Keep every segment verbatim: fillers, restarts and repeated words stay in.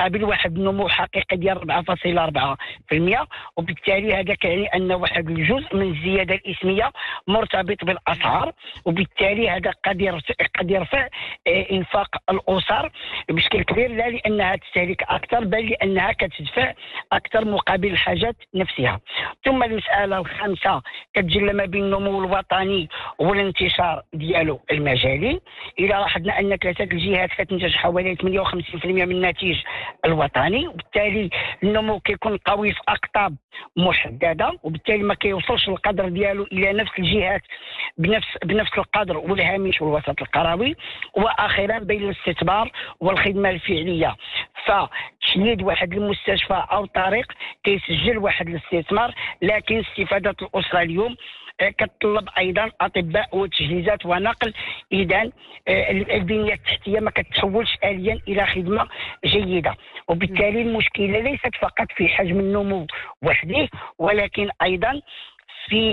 مقابل واحد النمو حقيقي ديال أربعة فاصلة أربعة بالمئة، وبالتالي هذا كيعني ان واحد الجزء من الزياده الاسميه مرتبط بالاسعار، وبالتالي هذا قد يرفع قد يرفع انفاق الاسر بشكل كبير، لا لانها تستهلك اكثر بل لانها كتدفع اكثر مقابل الحاجات نفسها. ثم المساله الخامسه كتجلى ما بين النمو الوطني والانتشار ديالو المجالي. الى لاحظنا ان ثلاثه الجهات كتنتج حوالي ثمانية وخمسين بالمئة من الناتج الوطني، وبالتالي النمو كيكون قوي في اقطاب محدده، وبالتالي ما كيوصلش القدر ديالو الى نفس الجهات بنفس بنفس القدر والهامش والوسط القروي. واخيرا بين الاستثمار والخدمه الفعليه، فتشييد واحد المستشفى او طريق كيسجل واحد الاستثمار، لكن استفاده الاسره اليوم كتطلب ايضا اطباء وتجهيزات ونقل. اذا البنيه التحتيه ما كتحولش اليا الى خدمه جيده، وبالتالي المشكله ليست فقط في حجم النمو وحده، ولكن ايضا في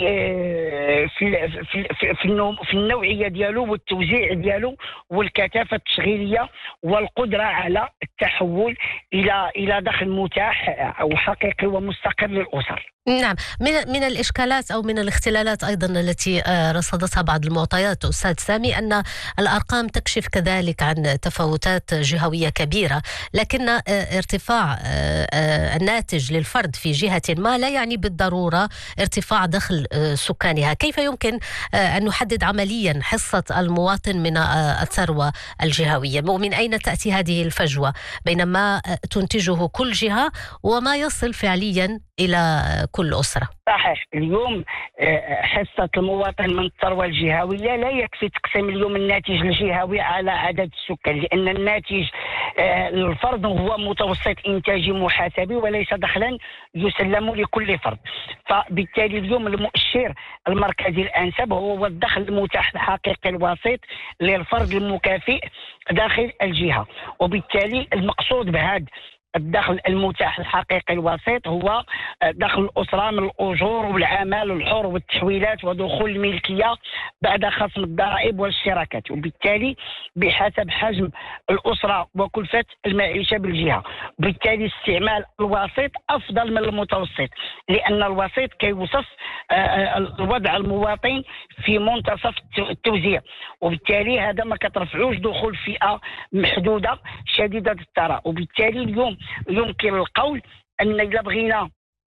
في في في, في النوعيه ديالو والتوزيع ديالو والكثافه التشغيليه والقدره على التحول الى الى دخل متاح او حقيقي ومستقر للاسر. نعم، من من الإشكالات أو من الاختلالات أيضا التي رصدتها بعض المعطيات أستاذ سامي أن الأرقام تكشف كذلك عن تفاوتات جهوية كبيرة، لكن ارتفاع الناتج للفرد في جهة ما لا يعني بالضرورة ارتفاع دخل سكانها. كيف يمكن أن نحدد عمليا حصة المواطن من الثروة الجهوية، ومن أين تأتي هذه الفجوة بين ما تنتجه كل جهة وما يصل فعليا إلى كل أسرة؟ صحيح. اليوم حصة المواطن من الثروة الجهوية لا يكفي تقسيم اليوم الناتج الجهوي على عدد السكان، لأن الناتج للفرد هو متوسط إنتاجي محاسبي وليس دخلا يسلم لكل فرد. فبالتالي اليوم المؤشر المركزي الأنسب هو الدخل المتاح الحقيقي الوسيط للفرد المكافئ داخل الجهة، وبالتالي المقصود بهذا الدخل المتاح الحقيقي الوسيط هو دخل الأسرة من الأجور والعمل الحر والتحويلات ودخول الملكية بعد خصم الضرائب والاشتراكات، وبالتالي بحسب حجم الأسرة وكلفة المعيشة بالجهة. بالتالي استعمال الوسيط أفضل من المتوسط، لأن الوسيط كيوصف الوضع المواطن في منتصف التوزيع، وبالتالي هذا ما كترفعوش دخول فئة محدودة شديدة الثراء. وبالتالي اليوم يمكن القول أن إذا بغينا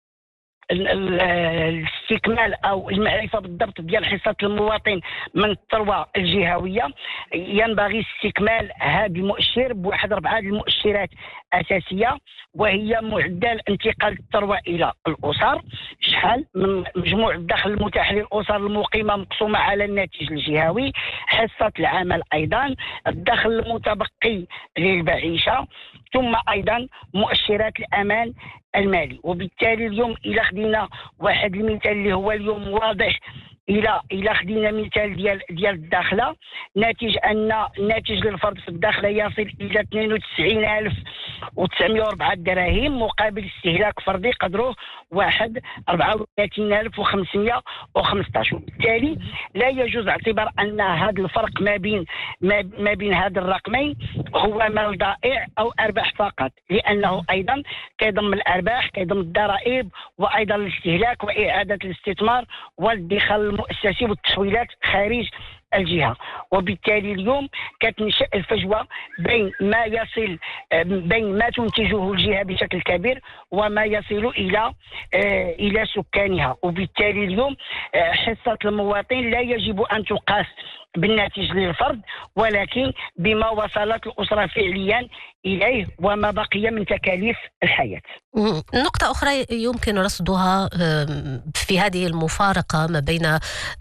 الاستكمال أو المعرفة بالضبط ديال حصة المواطن من الثروة الجهوية، ينبغي استكمال هذا المؤشر بواحد أربعة المؤشرات أساسية، وهي معدل انتقال الثروة إلى الأسر، شحال من مجموع الدخل المتاح للأسر المقيمة مقسومة على الناتج الجهوي، حصة العمل أيضا، الدخل المتبقي للمعيشة، ثم أيضا مؤشرات الأمان المالي. وبالتالي اليوم إلى خدينا واحد المثال اللي هو اليوم واضح، الى الى خدينا مثال ديال ديال الداخله، ناتج ان الناتج للفرد في الداخله يصل الى اثنين وتسعين ألف وتسعمائة وأربعة دراهم، مقابل استهلاك فردي قدره واحد أربعة وثلاثين ألف وخمسمائة وخمسة عشر. بالتالي لا يجوز اعتبار ان هذا الفرق ما بين ما, ما بين هذا الرقمين هو مال ضائع او ارباح فقط، لانه ايضا كيضم الارباح، كيضم الضرائب، وايضا الاستهلاك واعاده الاستثمار والادخار المؤسسي والتحويلات خارج الجهة. وبالتالي اليوم كتنشأ الفجوة بين ما يصل بين ما تنتجه الجهة بشكل كبير وما يصل إلى إلى سكانها. وبالتالي اليوم حصة المواطن لا يجب أن تقاس بالناتج للفرد، ولكن بما وصلت الأسرة فعليا إليه وما بقي من تكاليف الحياة. نقطة أخرى يمكن رصدها في هذه المفارقة ما بين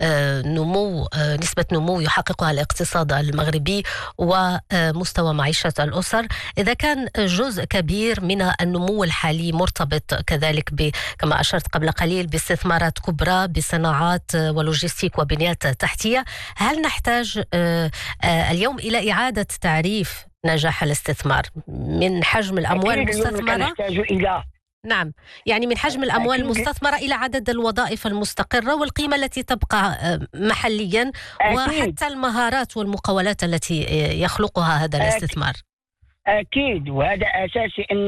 نمو نسبة نمو يحققها الاقتصاد المغربي ومستوى معيشة الأسر، إذا كان جزء كبير من النمو الحالي مرتبط كذلك كما أشرت قبل قليل باستثمارات كبرى بصناعات ولوجستيك وبنيات تحتية، هل نحتاج اليوم إلى إعادة تعريف نجاح الاستثمار من حجم الأموال المستثمرة؟ إلى نعم، يعني من حجم الأموال المستثمرة إلى عدد الوظائف المستقرة والقيمة التي تبقى محليا، وحتى المهارات والمقاولات التي يخلقها هذا الاستثمار. أكيد، وهذا أساسي.